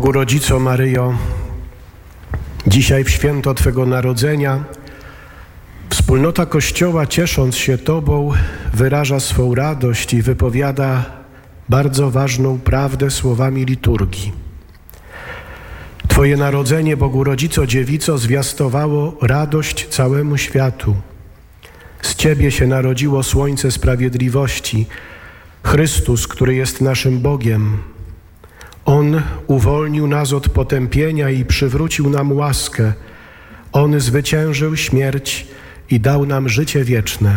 Bogu Rodzico Maryjo, dzisiaj w święto Twego Narodzenia wspólnota Kościoła, ciesząc się Tobą, wyraża swą radość i wypowiada bardzo ważną prawdę słowami liturgii. Twoje narodzenie, Bogu Rodzico Dziewico, zwiastowało radość całemu światu. Z Ciebie się narodziło Słońce Sprawiedliwości, Chrystus, który jest naszym Bogiem. On uwolnił nas od potępienia i przywrócił nam łaskę. On zwyciężył śmierć i dał nam życie wieczne.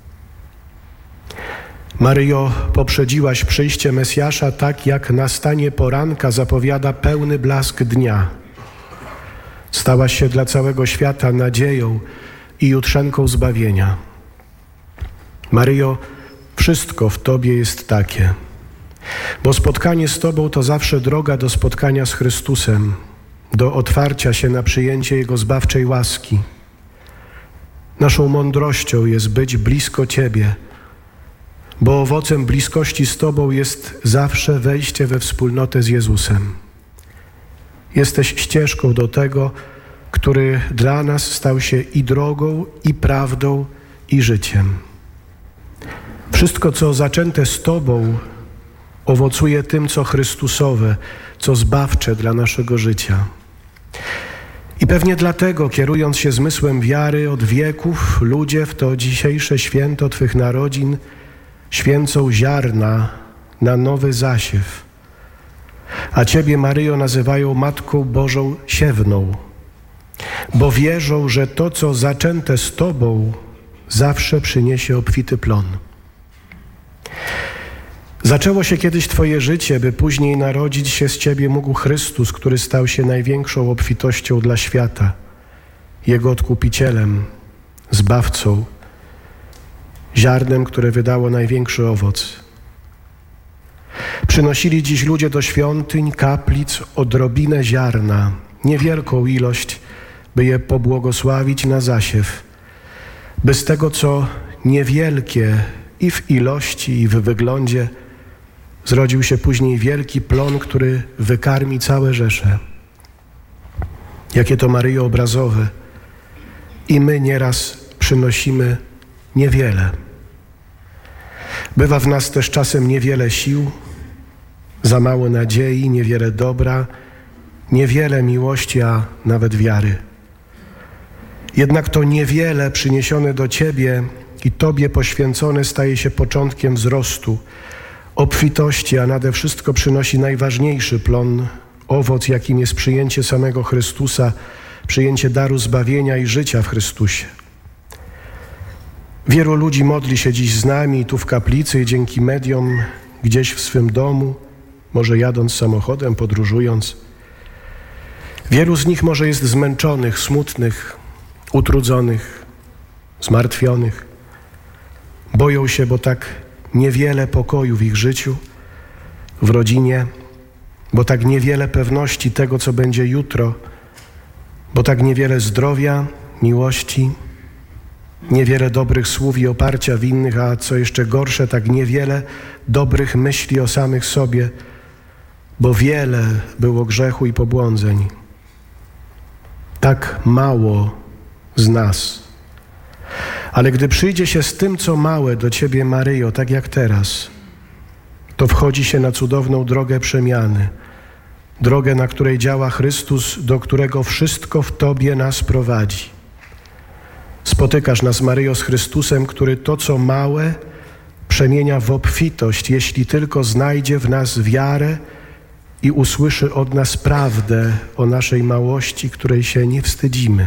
Maryjo, poprzedziłaś przyjście Mesjasza tak, jak nastanie poranka zapowiada pełny blask dnia. Stałaś się dla całego świata nadzieją i jutrzenką zbawienia. Maryjo, wszystko w Tobie jest takie, bo spotkanie z Tobą to zawsze droga do spotkania z Chrystusem, do otwarcia się na przyjęcie Jego zbawczej łaski. Naszą mądrością jest być blisko Ciebie, bo owocem bliskości z Tobą jest zawsze wejście we wspólnotę z Jezusem. Jesteś ścieżką do tego, który dla nas stał się i drogą, i prawdą, i życiem. Wszystko, co zaczęte z Tobą, owocuje tym, co Chrystusowe, co zbawcze dla naszego życia. I pewnie dlatego, kierując się zmysłem wiary od wieków, ludzie w to dzisiejsze święto Twych narodzin święcą ziarna na nowy zasiew. A Ciebie, Maryjo, nazywają Matką Bożą siewną, bo wierzą, że to, co zaczęte z Tobą, zawsze przyniesie obfity plon. Zaczęło się kiedyś Twoje życie, by później narodzić się z Ciebie mógł Chrystus, który stał się największą obfitością dla świata, Jego Odkupicielem, Zbawcą, ziarnem, które wydało największy owoc. Przynosili dziś ludzie do świątyń, kaplic odrobinę ziarna, niewielką ilość, by je pobłogosławić na zasiew, by z tego, co niewielkie i w ilości, i w wyglądzie, zrodził się później wielki plon, który wykarmi całe rzesze. Jakie to, Maryjo, obrazowe. I my nieraz przynosimy niewiele. Bywa w nas też czasem niewiele sił, za mało nadziei, niewiele dobra, niewiele miłości, a nawet wiary. Jednak to niewiele przyniesione do Ciebie i Tobie poświęcone staje się początkiem wzrostu, obfitości, a nade wszystko przynosi najważniejszy plon, owoc, jakim jest przyjęcie samego Chrystusa, przyjęcie daru zbawienia i życia w Chrystusie. Wielu ludzi modli się dziś z nami tu w kaplicy i dzięki mediom gdzieś w swym domu, może jadąc samochodem, podróżując. Wielu z nich może jest zmęczonych, smutnych, utrudzonych, zmartwionych. Boją się, bo tak niewiele pokoju w ich życiu, w rodzinie, bo tak niewiele pewności tego, co będzie jutro, bo tak niewiele zdrowia, miłości, niewiele dobrych słów i oparcia w innych, a co jeszcze gorsze, tak niewiele dobrych myśli o samych sobie, bo wiele było grzechu i pobłądzeń. Tak mało z nas. Ale gdy przyjdzie się z tym, co małe do Ciebie, Maryjo, tak jak teraz, to wchodzi się na cudowną drogę przemiany, drogę, na której działa Chrystus, do którego wszystko w Tobie nas prowadzi. Spotykasz nas, Maryjo, z Chrystusem, który to, co małe, przemienia w obfitość, jeśli tylko znajdzie w nas wiarę i usłyszy od nas prawdę o naszej małości, której się nie wstydzimy.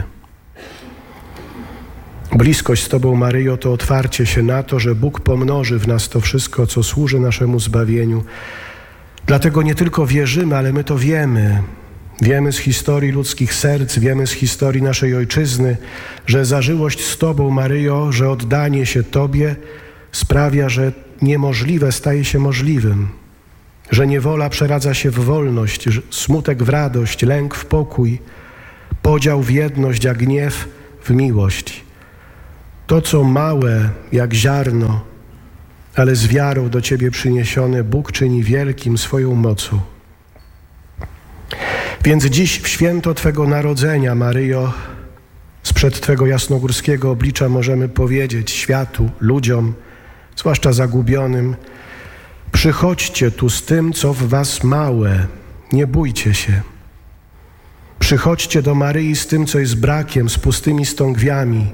Bliskość z Tobą, Maryjo, to otwarcie się na to, że Bóg pomnoży w nas to wszystko, co służy naszemu zbawieniu. Dlatego nie tylko wierzymy, ale my to wiemy. Wiemy z historii ludzkich serc, wiemy z historii naszej Ojczyzny, że zażyłość z Tobą, Maryjo, że oddanie się Tobie sprawia, że niemożliwe staje się możliwym, że niewola przeradza się w wolność, smutek w radość, lęk w pokój, podział w jedność, a gniew w miłość. To, co małe jak ziarno, ale z wiarą do Ciebie przyniesione, Bóg czyni wielkim swoją mocą. Więc dziś w święto Twego narodzenia, Maryjo, sprzed Twego jasnogórskiego oblicza możemy powiedzieć światu, ludziom, zwłaszcza zagubionym: przychodźcie tu z tym, co w was małe, nie bójcie się. Przychodźcie do Maryi z tym, co jest brakiem, z pustymi stągwiami.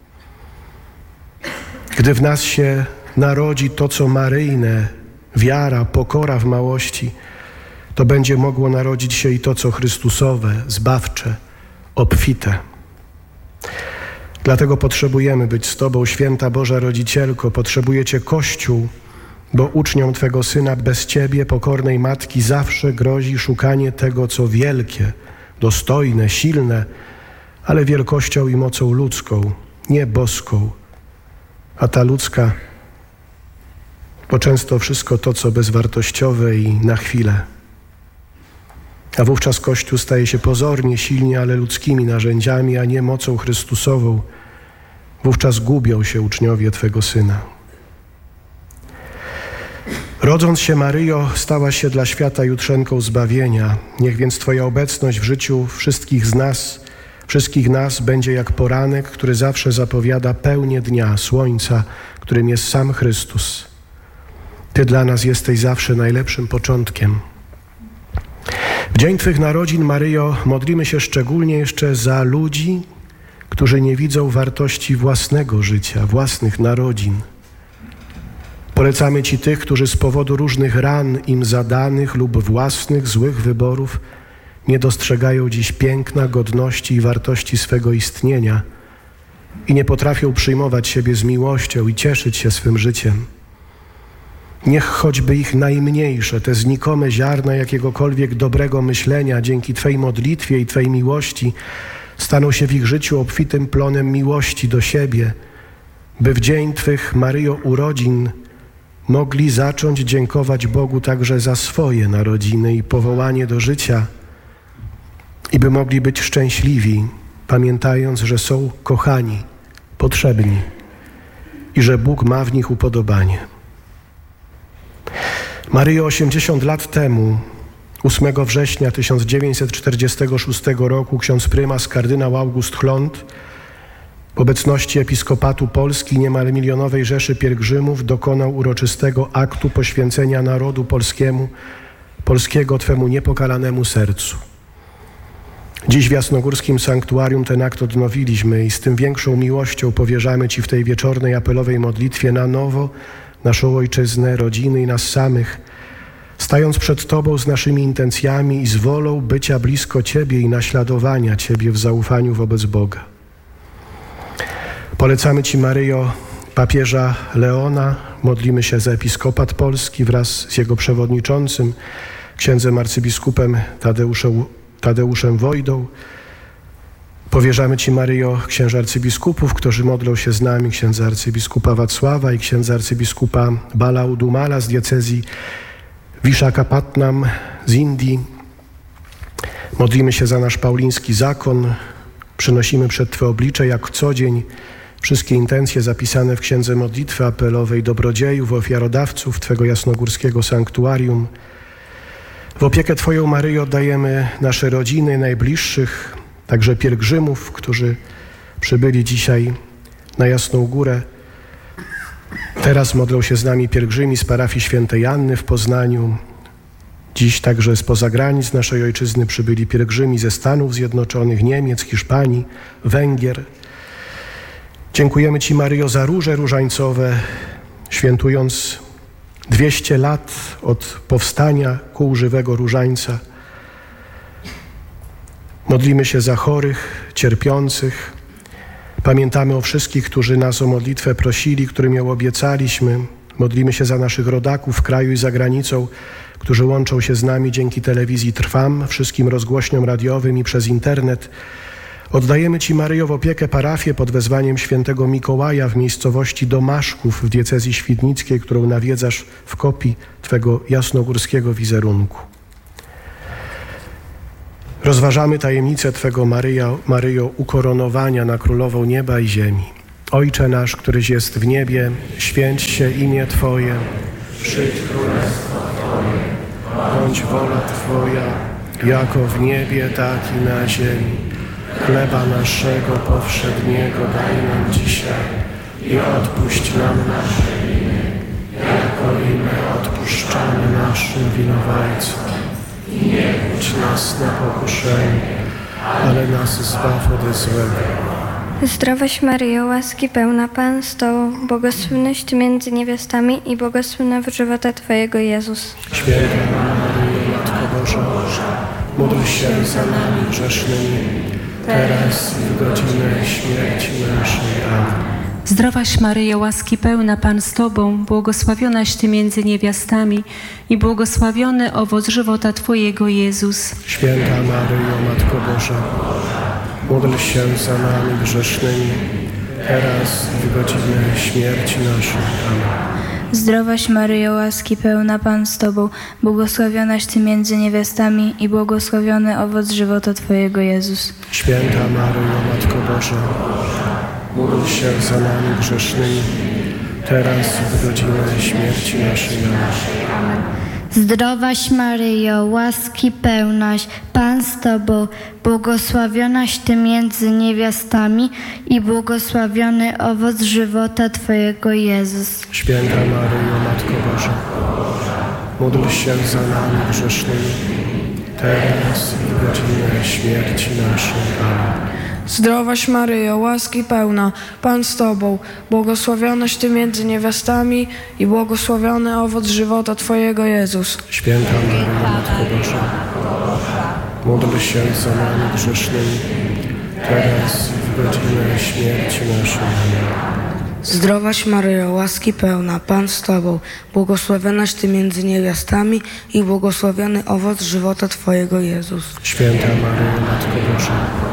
Gdy w nas się narodzi to, co maryjne, wiara, pokora w małości, to będzie mogło narodzić się i to, co Chrystusowe, zbawcze, obfite. Dlatego potrzebujemy być z Tobą, święta Boża Rodzicielko. Potrzebujecie Kościół, bo uczniom Twego Syna bez Ciebie, pokornej Matki, zawsze grozi szukanie tego, co wielkie, dostojne, silne, ale wielkością i mocą ludzką, nie boską. A ta ludzka to często wszystko to, co bezwartościowe i na chwilę. A wówczas Kościół staje się pozornie silnie, ale ludzkimi narzędziami, a nie mocą Chrystusową. Wówczas gubią się uczniowie Twego Syna. Rodząc się, Maryjo, stałaś się dla świata jutrzenką zbawienia. Niech więc Twoja obecność w życiu wszystkich nas będzie jak poranek, który zawsze zapowiada pełnię dnia, słońca, którym jest sam Chrystus. Ty dla nas jesteś zawsze najlepszym początkiem. W dzień Twych narodzin, Maryjo, modlimy się szczególnie jeszcze za ludzi, którzy nie widzą wartości własnego życia, własnych narodzin. Polecamy Ci tych, którzy z powodu różnych ran im zadanych lub własnych złych wyborów nie dostrzegają dziś piękna, godności i wartości swego istnienia i nie potrafią przyjmować siebie z miłością i cieszyć się swym życiem. Niech choćby ich najmniejsze, te znikome ziarna jakiegokolwiek dobrego myślenia dzięki Twej modlitwie i Twej miłości staną się w ich życiu obfitym plonem miłości do siebie, by w dzień Twych, Maryjo, urodzin mogli zacząć dziękować Bogu także za swoje narodziny i powołanie do życia i by mogli być szczęśliwi, pamiętając, że są kochani, potrzebni i że Bóg ma w nich upodobanie. Maryjo, 80 lat temu, 8 września 1946 roku, ksiądz prymas kardynał August Hlond w obecności Episkopatu Polski niemal milionowej rzeszy pielgrzymów dokonał uroczystego aktu poświęcenia narodu polskiego Twemu niepokalanemu sercu. Dziś w Jasnogórskim Sanktuarium ten akt odnowiliśmy i z tym większą miłością powierzamy Ci w tej wieczornej apelowej modlitwie na nowo naszą ojczyznę, rodziny i nas samych, stając przed Tobą z naszymi intencjami i z wolą bycia blisko Ciebie i naśladowania Ciebie w zaufaniu wobec Boga. Polecamy Ci, Maryjo, papieża Leona, modlimy się za Episkopat Polski wraz z jego przewodniczącym, księdzem arcybiskupem Tadeuszem Wojdą. Powierzamy Ci, Maryjo, księży arcybiskupów, którzy modlą się z nami, księdza arcybiskupa Wacława i księdza arcybiskupa Balaudumala z diecezji Visakhapatnam z Indii. Modlimy się za nasz pauliński zakon, przynosimy przed Twe oblicze jak co dzień wszystkie intencje zapisane w księdze modlitwy apelowej dobrodziejów, ofiarodawców Twego jasnogórskiego sanktuarium. W opiekę Twoją, Maryjo, oddajemy nasze rodziny, najbliższych, także pielgrzymów, którzy przybyli dzisiaj na Jasną Górę. Teraz modlą się z nami pielgrzymi z parafii Świętej Anny w Poznaniu. Dziś także spoza granic naszej ojczyzny przybyli pielgrzymi ze Stanów Zjednoczonych, Niemiec, Hiszpanii, Węgier. Dziękujemy Ci, Maryjo, za róże różańcowe, świętując 200 lat od powstania kół żywego różańca. Modlimy się za chorych, cierpiących. Pamiętamy o wszystkich, którzy nas o modlitwę prosili, którym ją obiecaliśmy. Modlimy się za naszych rodaków w kraju i za granicą, którzy łączą się z nami dzięki telewizji Trwam, wszystkim rozgłośniom radiowym i przez internet. Oddajemy Ci, Maryjo, w opiekę parafię pod wezwaniem świętego Mikołaja w miejscowości Domaszków w diecezji świdnickiej, którą nawiedzasz w kopii Twego jasnogórskiego wizerunku. Rozważamy tajemnicę Twego, Maryjo, ukoronowania na Królową nieba i ziemi. Ojcze nasz, któryś jest w niebie, święć się imię Twoje, przyjdź królestwo Twoje, bądź wola Twoja, jako w niebie, tak i na ziemi. Chleba naszego powszedniego daj nam dzisiaj i odpuść nam nasze winy, jako i my odpuszczamy naszym winowajcom. I nie wódź nas na pokuszenie, ale nas zbaw ode złego. Zdrowaś Maryjo, łaski pełna, Pan z Tobą, błogosławionaś Ty między niewiastami i błogosławiony owoc żywota Twojego, Jezus. Święta Maryjo, Matko Boża, módl się za nami grzesznymi, teraz i w godzinę śmierci naszej. Amen. Zdrowaś Maryjo, łaski pełna, Pan z Tobą, błogosławionaś Ty między niewiastami i błogosławiony owoc żywota Twojego, Jezus. Święta Maryjo, Matko Boża, módl się za nami grzesznymi, teraz i w godzinę śmierci naszej. Amen. Zdrowaś Maryjo, łaski pełna, Pan z Tobą, błogosławionaś Ty między niewiastami i błogosławiony owoc żywota Twojego, Jezus. Święta Maryjo, Matko Boża, módl się za nami grzesznymi, teraz i w godzinę śmierci naszej. Amen. Zdrowaś Maryjo, łaski pełnaś, Pan z Tobą, błogosławionaś Ty między niewiastami i błogosławiony owoc żywota Twojego, Jezus. Święta Maryjo, Matko Boża, módl się za nami grzesznymi, teraz i w godzinę śmierci naszej. Amen. Zdrowaś Maryjo, łaski pełna, Pan z Tobą, błogosławionaś Ty między niewiastami i błogosławiony owoc żywota Twojego, Jezus. Święta Maryjo, Matko Boża, módl się za nami grzesznymi, teraz i w godzinę śmierci naszej. Amen. Zdrowaś Maryjo, łaski pełna, Pan z Tobą, błogosławionaś Ty między niewiastami i błogosławiony owoc żywota Twojego, Jezus. Święta Maryjo, Matko Boża,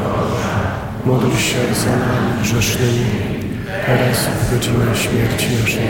módl się za nami grzesznymi, teraz i w godzinę śmierci naszej.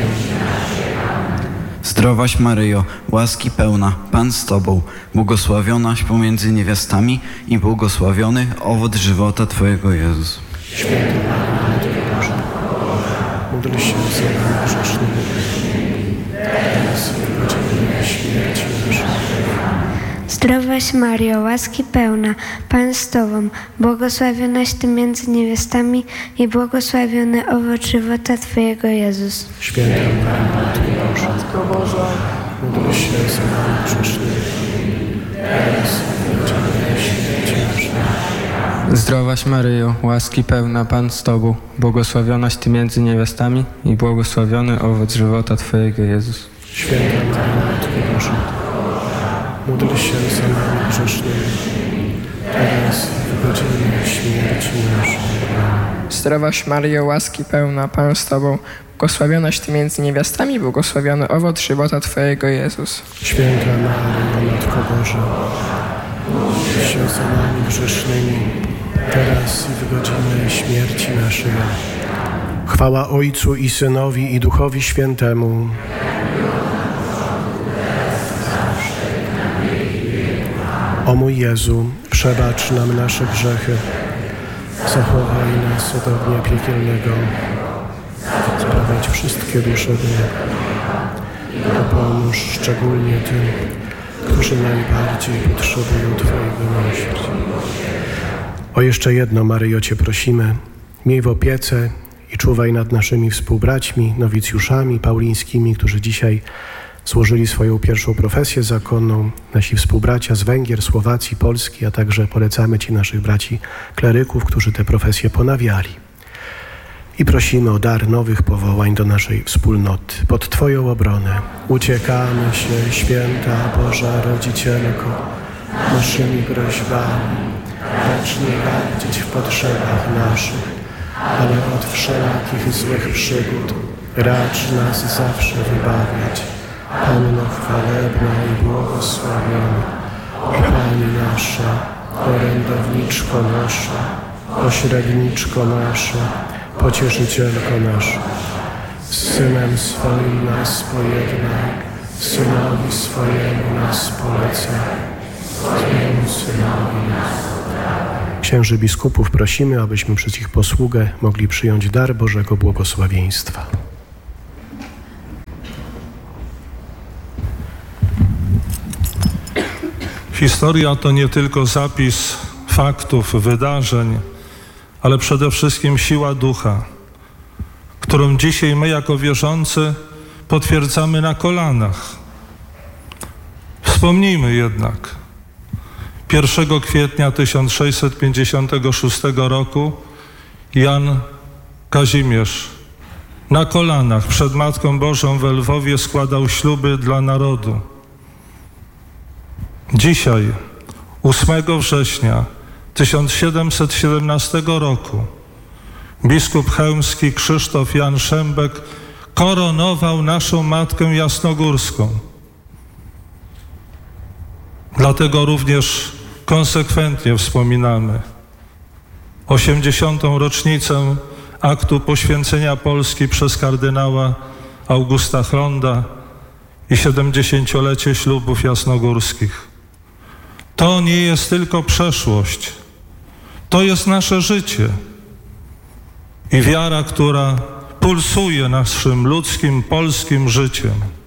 Zdrowaś Maryjo, łaski pełna, Pan z Tobą, błogosławionaś pomiędzy niewiastami i błogosławiony owoc żywota Twojego, Jezus. Święta Maryjo, Matko Boża, módl się za nami grzesznymi, teraz i w godzinę śmierci naszej. Zdrowaś Maryjo, łaski pełna, Pan z Tobą, błogosławionaś Ty między niewiastami i błogosławiony owoc żywota Twojego, Jezus. Święta Maryjo, Matko Boża, módl się za nami grzesznymi, teraz i w godzinę śmierci naszej. Zdrowaś Maryjo, łaski pełna, Pan z Tobą, błogosławionaś Ty między niewiastami i błogosławiony owoc żywota Twojego, Jezus. Święta Maryjo, Matko Boża, módl się za nami grzesznymi, teraz i w godzinę śmierci naszej. Zdrowaś Maryjo, łaski pełna, Pan z Tobą, błogosławionaś Ty między niewiastami, błogosławiony owoc żywota Twojego, Jezus. Święta Maryjo, Matko Boża, módl się za nami grzesznymi, teraz i w godzinę śmierci naszej. Chwała Ojcu i Synowi i Duchowi Świętemu. O mój Jezu, przebacz nam nasze grzechy, zachowaj nas od ognia piekielnego, zaprowadź wszystkie dusze do nieba. Dopomóż szczególnie tym, którzy najbardziej potrzebują Twojego miłosierdzia. O jeszcze jedno, Maryjo, Cię prosimy, miej w opiece i czuwaj nad naszymi współbraćmi, nowicjuszami paulińskimi, którzy dzisiaj złożyli swoją pierwszą profesję zakonną, nasi współbracia z Węgier, Słowacji, Polski, a także polecamy Ci naszych braci kleryków, którzy te profesje ponawiali. I prosimy o dar nowych powołań do naszej wspólnoty. Pod Twoją obronę uciekamy się, święta Boża Rodzicielko, naszymi prośbami, lecz nie gardzić w potrzebach naszych, ale od wszelakich złych przygód racz nas zawsze wybawiać. Panno chwalebna i błogosławiona, i Pani nasza, orędowniczko nasza, pośredniczko nasza, pocieszycielko nasza, z Synem swoim nas pojednaj, Synowi swojemu nas polecaj, swojemu Synowi nas. Księży biskupów prosimy, abyśmy przez ich posługę mogli przyjąć dar Bożego błogosławieństwa. Historia to nie tylko zapis faktów, wydarzeń, ale przede wszystkim siła ducha, którą dzisiaj my jako wierzący potwierdzamy na kolanach. Wspomnijmy jednak, 1 kwietnia 1656 roku Jan Kazimierz na kolanach przed Matką Bożą w Lwowie składał śluby dla narodu. Dzisiaj, 8 września 1717 roku, biskup chełmski Krzysztof Jan Szembek koronował naszą Matkę Jasnogórską. Dlatego również konsekwentnie wspominamy 80. rocznicę aktu poświęcenia Polski przez kardynała Augusta Chronda i 70-lecie ślubów jasnogórskich. To nie jest tylko przeszłość, to jest nasze życie i wiara, która pulsuje naszym ludzkim, polskim życiem.